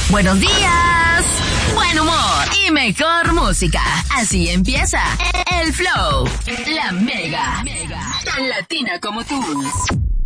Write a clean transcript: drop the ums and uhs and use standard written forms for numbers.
Buenos días, buen humor y mejor música. Así empieza el Flow, la Mega, tan latina como tú.